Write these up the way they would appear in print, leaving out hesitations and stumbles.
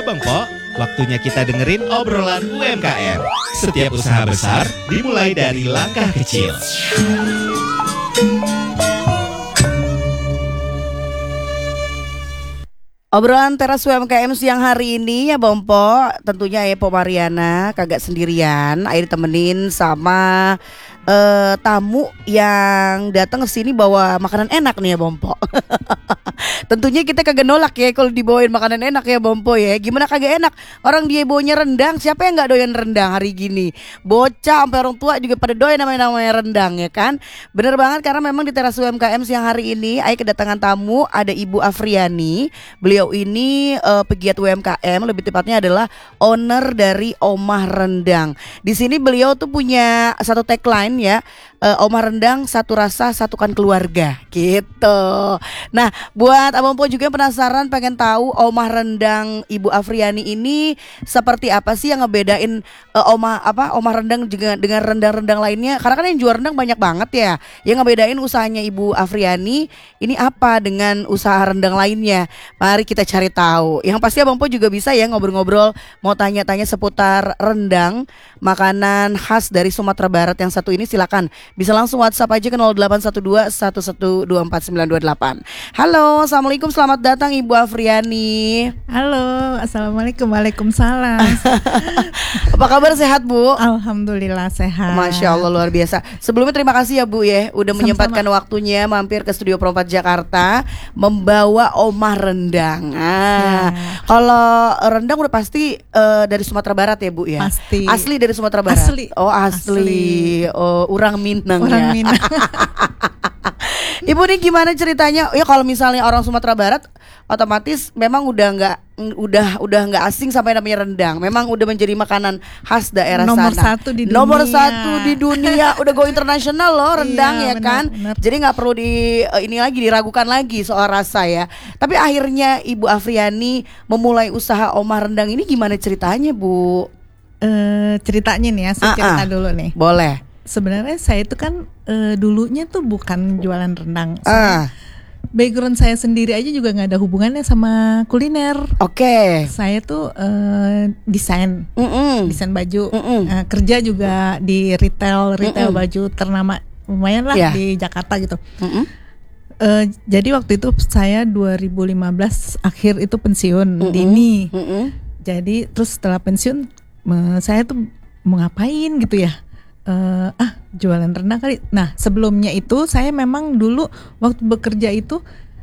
Bang Po, waktunya kita dengerin obrolan UMKM. Setiap usaha besar dimulai dari langkah kecil. Obrolan teras UMKM siang hari ini ya Bang Po, tentunya ya Po Mariana kagak sendirian, Air ditemenin sama tamu yang datang ke sini bawa makanan enak nih ya Bang Po. Tentunya kita kagak nolak ya kalau dibawain makanan enak ya Bang Po ya. Gimana kagak enak? Orang dia bawanya rendang, siapa yang nggak doyan rendang hari gini? Bocah sampai orang tua juga pada doyan namanya rendang ya kan? Bener banget karena memang di teras UMKM siang hari ini Air kedatangan tamu, ada Ibu Afriani. Beliau ini pegiat UMKM, lebih tepatnya adalah owner dari Omah Rendang. Di sini beliau tuh punya satu tagline ya, Omah Rendang satu rasa satukan keluarga gitu. Nah buat Abang Po juga yang penasaran pengen tahu Omah Rendang Ibu Afriani ini seperti apa sih yang ngebedain Omah Rendang juga dengan rendang-rendang lainnya, karena kan yang jual rendang banyak banget ya. Yang ngebedain usahanya Ibu Afriani ini apa dengan usaha rendang lainnya? Mari kita cari tahu. Yang pasti Abang Po juga bisa ya ngobrol-ngobrol, mau tanya-tanya seputar rendang, makanan khas dari Sumatera Barat yang satu ini. Silakan bisa langsung WhatsApp aja ke 0812 1124 928. Halo, assalamualaikum, selamat datang Ibu Afriani. Halo, assalamualaikum, waalaikumsalam. Apa kabar, sehat Bu? Alhamdulillah sehat. Masya Allah, luar biasa. Sebelumnya terima kasih ya Bu ya, udah menyempatkan waktunya mampir ke Studio Pro 4 Jakarta membawa Omah Rendang. Kalau rendang udah pasti dari Sumatera Barat ya Bu ya? Pasti. Asli dari Sumatera Barat? Asli. Oh asli. Oh, urang Minang ya. Minang. Ibu nih gimana ceritanya? Ya kalau misalnya orang Sumatera Barat otomatis memang udah nggak asing sampai namanya rendang. Memang udah menjadi makanan khas daerah Nomor sana. Nomor satu di dunia. Udah go internasional loh rendang ya kan. Bener. Jadi nggak perlu diragukan lagi soal rasa ya. Tapi akhirnya Ibu Afriani memulai usaha Omah Rendang ini gimana ceritanya Bu? Ceritanya nih ya, saya cerita dulu nih. Boleh. Sebenarnya saya itu kan dulunya tuh bukan jualan rendang. Background saya sendiri aja juga nggak ada hubungannya sama kuliner. Oke. Saya tuh desain baju. Kerja juga di retail baju ternama lumayan lah di Jakarta gitu. Jadi waktu itu saya 2015 akhir itu pensiun dini. Jadi terus setelah pensiun saya tuh mau ngapain gitu ya? Jualan rendang kali. Nah sebelumnya itu saya memang dulu waktu bekerja itu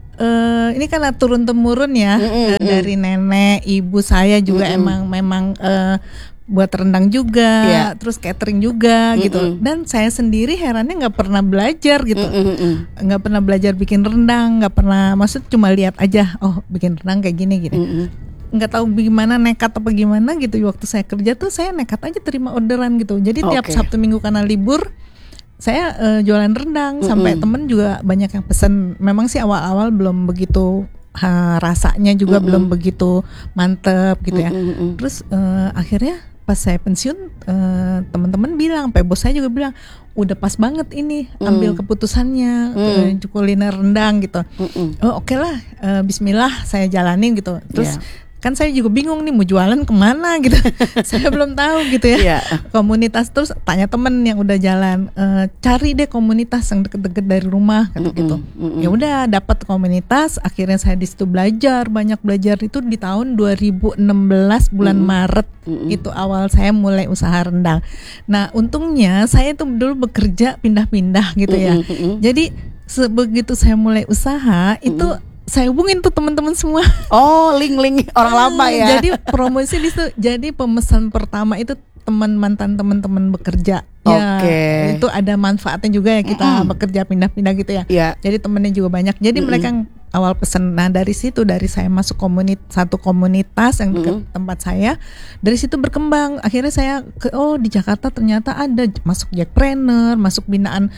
ini kan turun temurun ya, dari nenek ibu saya juga memang buat rendang juga, terus catering juga gitu. Dan saya sendiri herannya nggak pernah belajar gitu, nggak pernah belajar bikin rendang, nggak pernah, maksud cuma lihat aja, oh bikin rendang kayak gini. Nggak tahu gimana, nekat apa gimana gitu. Waktu saya kerja tuh saya nekat aja terima orderan gitu. Jadi tiap Sabtu Minggu karena libur saya jualan rendang, sampai temen juga banyak yang pesen. Memang sih awal-awal belum begitu rasanya juga belum begitu mantep gitu ya. Terus akhirnya pas saya pensiun teman-teman bilang, bos saya juga bilang udah pas banget ini ambil keputusannya kuliner rendang gitu. Oh oke lah, bismillah saya jalanin gitu. Terus kan saya juga bingung nih mau jualan kemana gitu. Saya belum tahu gitu ya. Komunitas, terus tanya temen yang udah jalan, cari deh komunitas yang deket-deket dari rumah gitu. Ya udah dapat komunitas, akhirnya saya di situ banyak belajar. Itu di tahun 2016 bulan Maret itu awal saya mulai usaha rendang. Nah untungnya saya tuh dulu bekerja pindah-pindah gitu ya. Jadi sebegitu saya mulai usaha itu saya hubungin tuh teman-teman semua. Oh, link orang lama ya. Jadi promosi di situ. Jadi pemesan pertama itu mantan teman-teman bekerja. Ya, itu ada manfaatnya juga ya kita bekerja pindah-pindah gitu ya. Jadi temennya juga banyak. Jadi mereka awal pesen. Nah dari situ, dari saya masuk satu komunitas yang dekat tempat saya, dari situ berkembang. Akhirnya saya di Jakarta ternyata ada masuk Jackpreneur, masuk binaan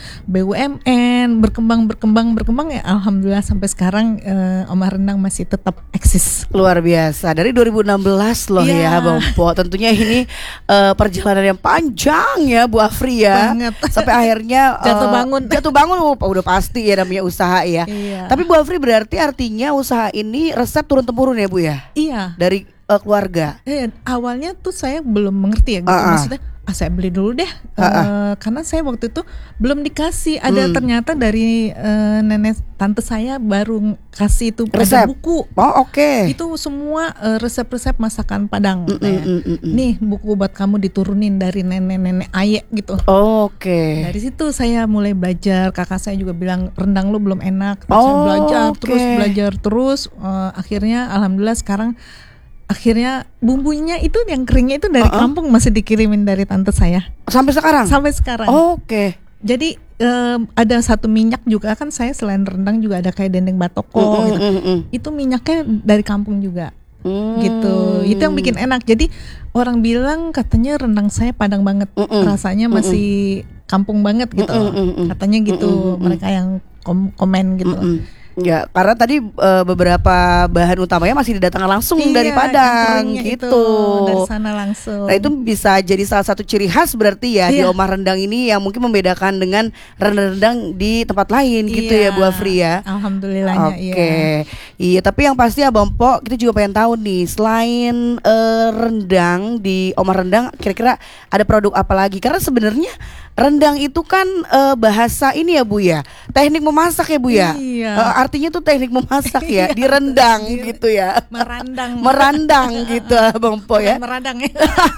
BUMN, berkembang ya. Alhamdulillah sampai sekarang Omah Rendang masih tetap eksis. Luar biasa, dari 2016 loh ya Bang Po. Tentunya ini perjalanan yang panjang ya Bu Afri ya. Banget. Sampai akhirnya jatuh bangun udah pasti ya namanya usaha ya. Tapi Bu Afri berarti artinya usaha ini resep turun temurun ya Bu ya? Iya. Dari keluarga? Awalnya tuh saya belum mengerti ya gitu. Maksudnya saya beli dulu deh, karena saya waktu itu belum dikasih. Ada ternyata dari nenek tante saya baru kasih itu pada buku. Itu semua resep-resep masakan Padang. Nih buku buat kamu diturunin dari nenek-nenek ayek gitu. Dari situ saya mulai belajar. Kakak saya juga bilang rendang lu belum enak. Saya belajar terus. Akhirnya alhamdulillah sekarang. Akhirnya bumbunya itu yang keringnya itu dari kampung masih dikirimin dari tante saya. Sampai sekarang. Jadi ada satu minyak juga kan, saya selain rendang juga ada kayak dendeng batoko gitu. Itu minyaknya dari kampung juga. Gitu. Itu yang bikin enak. Jadi orang bilang katanya rendang saya Padang banget. Rasanya masih kampung banget gitu. Katanya gitu mereka yang komen gitu. Ya, karena tadi beberapa bahan utamanya masih didatangkan langsung dari Padang gitu. Dari sana langsung. Nah, itu bisa jadi salah satu ciri khas berarti ya di Omah Rendang ini yang mungkin membedakan dengan rendang-rendang di tempat lain gitu ya Bu Afri ya. Alhamdulillahnya Iya, tapi yang pasti Abang Po, kita juga pengen tahu nih, selain rendang di Omah Rendang kira-kira ada produk apa lagi? Karena sebenarnya rendang itu kan bahasa ini ya Bu ya, teknik memasak ya Bu ya. Artinya tuh teknik memasak ya, direndang gitu ya. Merandang gitu Bang Po ya. Merandang ya.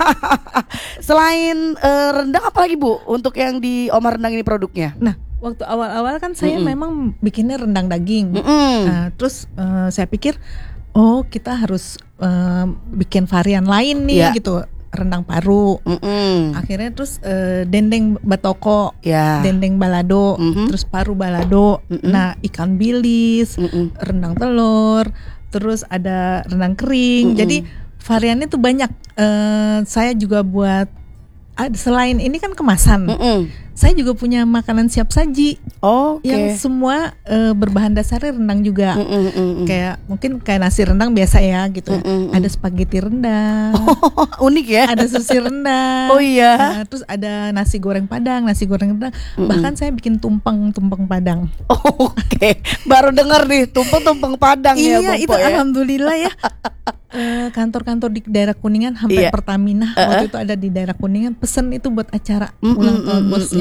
Selain rendang apa lagi Bu untuk yang di Omah Rendang ini produknya? Nah, waktu awal-awal kan saya memang bikinnya rendang daging. Terus saya pikir kita harus bikin varian lain nih gitu. Rendang paru. Akhirnya terus dendeng batoko, dendeng balado, terus paru balado. Nah, ikan bilis, rendang telur, terus ada rendang kering. Jadi variannya tuh banyak. Saya juga buat selain ini kan kemasan. Saya juga punya makanan siap saji. Yang semua berbahan dasarnya rendang juga. Kayak mungkin kayak nasi rendang biasa ya gitu. Ada spaghetti rendang. Unik ya. Ada sushi rendang. Terus ada nasi goreng Padang, nasi goreng rendang. Bahkan saya bikin tumpeng Padang. Baru dengar nih tumpeng Padang ya Bang Po. Iya, itu alhamdulillah ya. Kantor-kantor di daerah Kuningan hampir Pertamina waktu itu ada di daerah Kuningan pesen itu buat acara ulang tahun bosnya.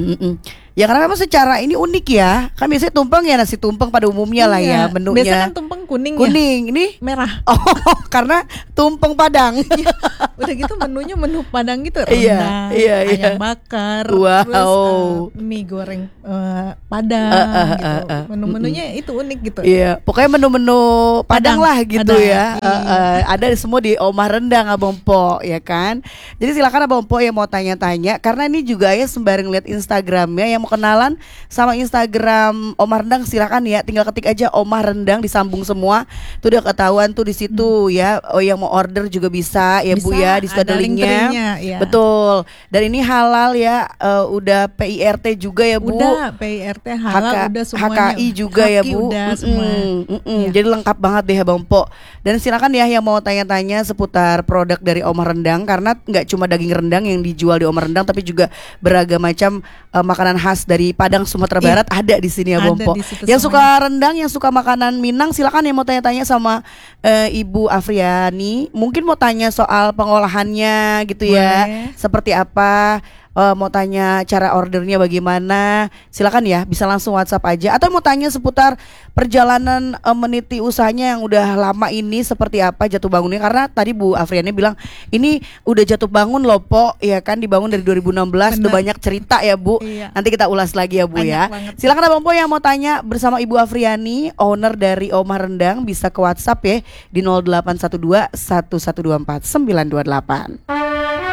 Ya karena memang secara ini unik ya. Kan biasanya tumpeng ya nasi tumpeng pada umumnya lah ya menunya. Biasanya kan tumpeng kuning ini merah. Karena tumpeng Padang. Udah gitu menunya menu Padang gitu, rendang, ayam bakar, terus mie goreng Padang gitu. Menu-menunya itu unik gitu. Iya, pokoknya menu-menu Padang lah gitu ya. Ada semua di Omah Rendang Abang Po ya kan. Jadi silakan Abang Po yang mau tanya-tanya, karena ini juga ya sembari ngeliat Instagramnya, yang mau kenalan sama Instagram Omah Rendang silakan ya, tinggal ketik aja Omah Rendang disambung semua. Itu udah ketahuan tuh di situ ya. Yang mau order juga bisa ya Bu ya, di situ ada linknya. Betul. Dan ini halal ya, udah PIRT juga ya Bu. Udah PIRT halal, udah semuanya. HKI juga ya Bu. Udah semua. Jadi lengkap banget deh ya Bang Po. Dan silakan ya yang mau tanya-tanya seputar produk dari Omah Rendang, karena nggak cuma daging rendang yang dijual di Omah Rendang, tapi juga beragam macam makanan khas dari Padang Sumatera Barat ada di sini ya Bang Po. Yang suka rendang, yang suka makanan Minang, silakan yang mau tanya-tanya sama Ibu Afriani. Mungkin mau tanya soal pengolahannya gitu ya. Seperti apa? Mau tanya cara ordernya bagaimana, silakan ya, bisa langsung WhatsApp aja. Atau mau tanya seputar perjalanan meniti usahanya yang udah lama ini seperti apa jatuh bangunnya, karena tadi Bu Afriani bilang ini udah jatuh bangun loh Po, ya kan, dibangun dari 2016. Udah banyak cerita ya Bu. Nanti kita ulas lagi ya Bu ya. Silakan Abang Po yang mau tanya bersama Ibu Afriani, owner dari Omah Rendang, bisa ke WhatsApp ya di 0812 1124 928.